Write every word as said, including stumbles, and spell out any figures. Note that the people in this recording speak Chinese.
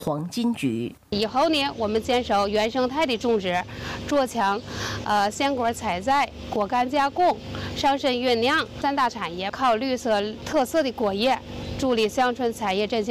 黄金菊。 以后呢，我们坚守原生态的种植，做强呃鲜果采摘、果干加工、上深酝酿三大产业，靠绿色特色的果业，助力乡村产业振兴。